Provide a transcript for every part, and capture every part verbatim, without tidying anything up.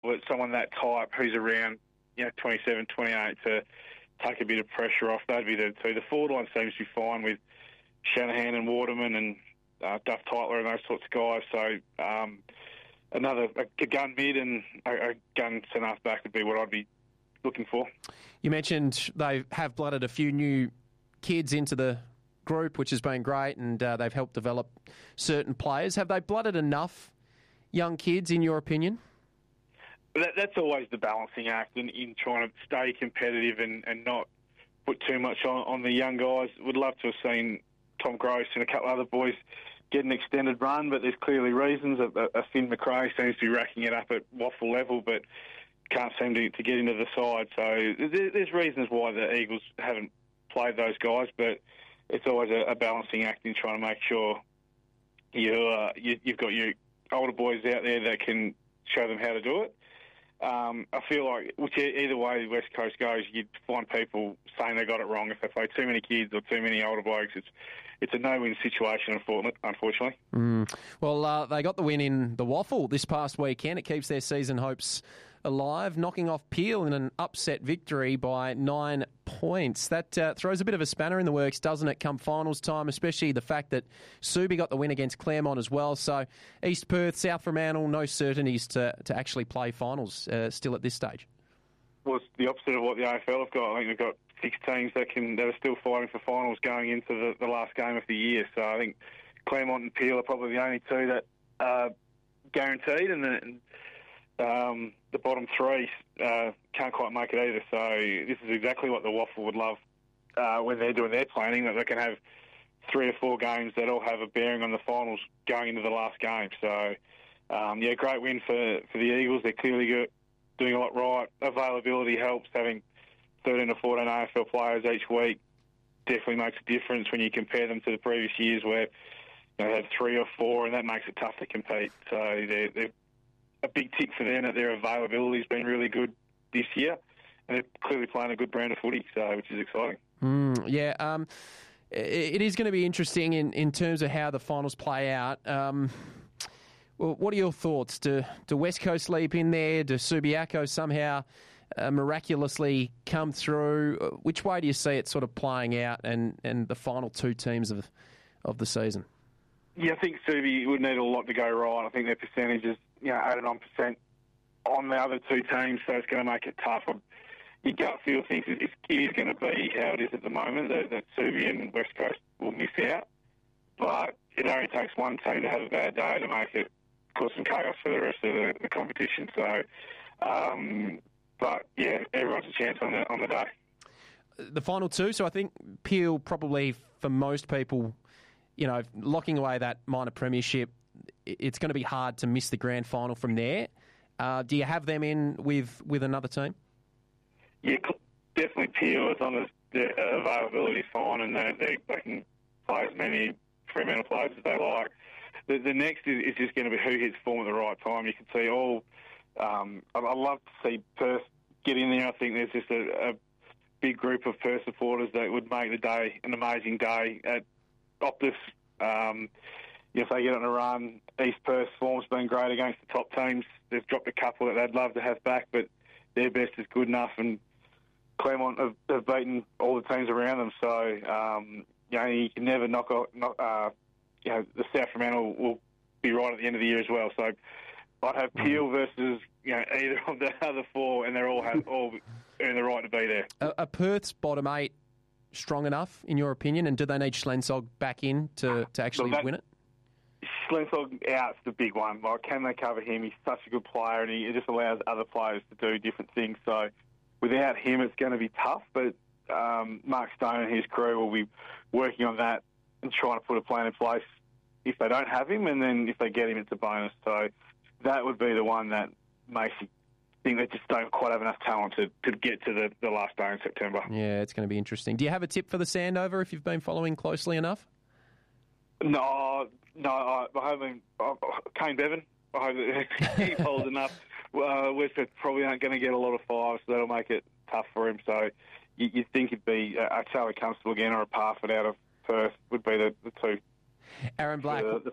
but someone that type who's around, you know, twenty-seven, twenty-eight to take a bit of pressure off. That'd be the two. The forward line seems to be fine with Shanahan and Waterman and uh, Duff Tytler and those sorts of guys. So um, another a, a gun mid and a, a gun centre half back would be what I'd be looking for. You mentioned they have blooded a few new kids into the group, which has been great, and uh, they've helped develop certain players. Have they blooded enough young kids, in your opinion? That, that's always the balancing act in, in trying to stay competitive and, and not put too much on, on the young guys. Would love to have seen Tom Gross and a couple of other boys get an extended run, but there's clearly reasons. A, a Finn McRae seems to be racking it up at waffle level, but can't seem to, to get into the side. So there, there's reasons why the Eagles haven't played those guys, but it's always a, a balancing act in trying to make sure you, uh, you, you've got your older boys out there that can show them how to do it. Um, I feel like which either way the West Coast goes, you'd find people saying they got it wrong if they play too many kids or too many older blokes. It's it's a no-win situation, unfortunately. Mm. Well, uh, they got the win in the Waffle this past weekend. It keeps their season hopes alive, knocking off Peel in an upset victory by nine points. That uh, throws a bit of a spanner in the works, doesn't it, come finals time, especially the fact that Subi got the win against Claremont as well. So East Perth, South Fremantle, no certainties to, to actually play finals uh, still at this stage. Well, it's the opposite of what the A F L have got. I think they've got six teams that can that are still fighting for finals going into the, the last game of the year. So I think Claremont and Peel are probably the only two that are guaranteed, and the, um, the bottom three uh, can't quite make it either. So this is exactly what the Waffle would love uh, when they're doing their planning, that they can have three or four games that all have a bearing on the finals going into the last game. So, um, yeah, great win for, for the Eagles. They're clearly good, doing a lot right. Availability helps. Having thirteen or fourteen A F L players each week definitely makes a difference when you compare them to the previous years where you know, they had three or four, and that makes it tough to compete. So they're, they're a big tick for them that their availability has been really good this year, and they're clearly playing a good brand of footy, so which is exciting. Mm, yeah, um, it is going to be interesting in, in terms of how the finals play out. Um, well, what are your thoughts? Do, do West Coast leap in there? Do Subiaco somehow uh, miraculously come through? Which way do you see it sort of playing out and, and the final two teams of of the season? Yeah, I think Subi would need a lot to go right. I think their percentage is you know, eight or nine percent on the other two teams, so it's going to make it tough. Your gut feel thinks it is going to be how it is at the moment, that, that Subi and West Coast will miss out. But it only takes one team to have a bad day to make it cause some chaos for the rest of the, the competition. So, um, but yeah, everyone's a chance on the on the day. The final two, so I think Peel probably for most people, you know, locking away that minor premiership, it's going to be hard to miss the grand final from there. Uh, do you have them in with, with another team? Yeah, definitely Peel, as long as the availability is fine and they, they, they can play as many Fremantle players as they like. The, the next is, is just going to be who hits form at the right time. You can see all... Um, I, I love to see Perth get in there. I think there's just a, a big group of Perth supporters that would make the day an amazing day at Optus. Um, if they get on a run, East Perth form's been great against the top teams. They've dropped a couple that they'd love to have back, but their best is good enough, and Claremont have, have beaten all the teams around them. So, um, you know, you can never knock off, knock, uh, you know, the South Fremantle will be right at the end of the year as well. So I'd have Peel versus, you know, either of the other four, and they're all have all earn the right to be there. Are, are Perth's bottom eight strong enough, in your opinion, and do they need Schlensog back in to, to actually Look, that, win it? Schlensog out's the big one. Like, can they cover him? He's such a good player, and he it just allows other players to do different things. So without him, it's going to be tough. But um, Mark Stone and his crew will be working on that and trying to put a plan in place if they don't have him, and then if they get him, it's a bonus. So that would be the one that makes you think they just don't quite have enough talent to, to get to the, the last day in September. Yeah, it's going to be interesting. Do you have a tip for the Sandover if you've been following closely enough? No, no, I, I haven't. Uh, Kane Bevan, I hope that he holds enough. Uh, Westford probably aren't going to get a lot of fives, so that'll make it tough for him. So you, you'd think it'd be a, a Charlie Constable again or a Parfitt out of Perth would be the, the two. Aaron Black, the, the,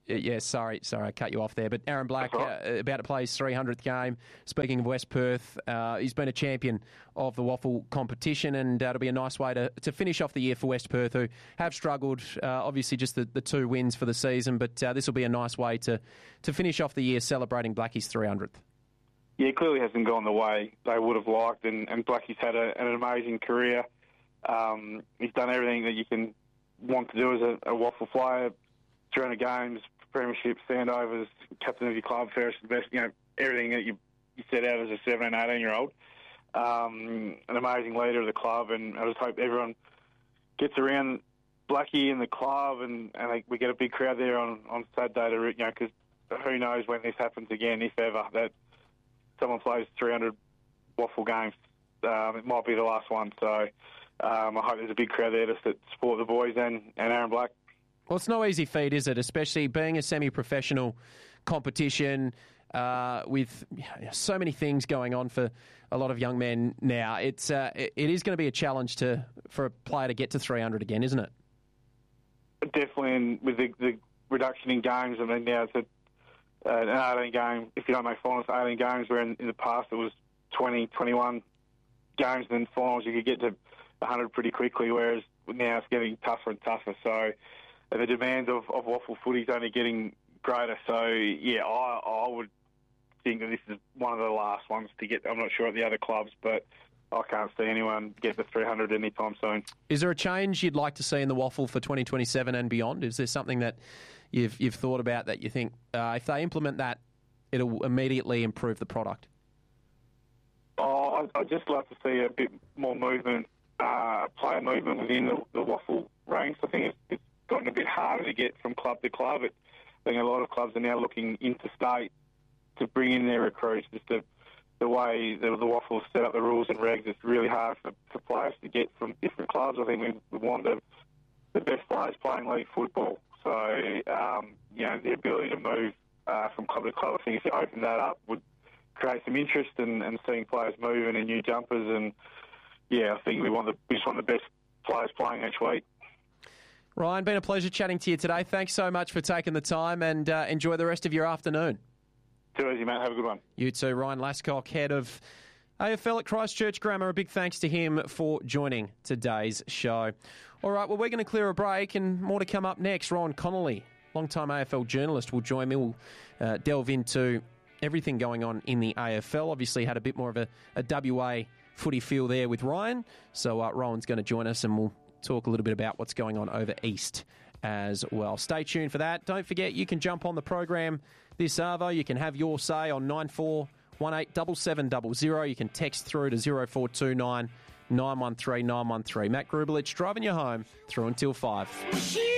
Yeah, sorry, sorry, I cut you off there. But Aaron Black right. uh, about to play his three hundredth game. Speaking of West Perth, uh, he's been a champion of the waffle competition, and uh, it'll be a nice way to, to finish off the year for West Perth, who have struggled. Uh, obviously, just the, the two wins for the season, but uh, this will be a nice way to, to finish off the year celebrating Blackie's three hundredth. Yeah, it clearly hasn't gone the way they would have liked, and, and Blackie's had a, an amazing career. Um, he's done everything that you can want to do as a, a waffle player. three hundred games, premiership, standovers, captain of your club, fairest and best, you know, everything that you, you set out as a seventeen, eighteen-year-old. Um, an amazing leader of the club, and I just hope everyone gets around Blackie and the club, and, and like, we get a big crowd there on, on Saturday, to, you know, because who knows when this happens again, if ever, that someone plays three hundred waffle games. Um, it might be the last one, so um, I hope there's a big crowd there to support the boys and, and Aaron Black. Well, it's no easy feat, is it? Especially being a semi-professional competition uh, with so many things going on for a lot of young men now. It's uh, it is going to be a challenge to for a player to get to three hundred again, isn't it? Definitely, and with the, the reduction in games, I mean, now it's a, uh, an eighteen game. If you don't make finals, eighteen games. Where in, in the past it was twenty, twenty-one games, and then finals you could get to one hundred pretty quickly. Whereas now it's getting tougher and tougher. So the demands of, of waffle footy is only getting greater. So, yeah, I, I would think that this is one of the last ones to get. I'm not sure at the other clubs, but I can't see anyone get to three hundred anytime soon. Is there a change you'd like to see in the waffle for twenty twenty-seven and beyond? Is there something that you've you've thought about that you think uh, if they implement that, it'll immediately improve the product? Oh, I'd just love to see a bit more movement, uh, player movement within the, the waffle ranks. I think it's, it's gotten a bit harder to get from club to club. It, I think a lot of clubs are now looking interstate to bring in their recruits. Just the, the way the, the waffle set up the rules and regs, it's really hard for, for players to get from different clubs. I think we, we want the, the best players playing league football. So, um, you know, the ability to move uh, from club to club, I think if you open that up, would create some interest in, in seeing players moving and new jumpers. And, yeah, I think we want the, we just want the best players playing each week. Ryan, been a pleasure chatting to you today. Thanks so much for taking the time, and uh, enjoy the rest of your afternoon. Too easy, mate. Have a good one. You too. Ryan Lascock, head of A F L at Christchurch Grammar. A big thanks to him for joining today's show. All right, well, we're going to clear a break, and more to come up next. Rowan Connolly, long-time A F L journalist, will join me. We'll uh, delve into everything going on in the A F L. Obviously had a bit more of a, a W A footy feel there with Ryan, so uh, Rowan's going to join us, and we'll talk a little bit about what's going on over east as well. Stay tuned for that. Don't forget, you can jump on the program this Arvo. You can have your say on nine four one eight seven seven zero zero. You can text through to zero four two nine nine one three nine one three. Matt Grubelich driving you home through until five.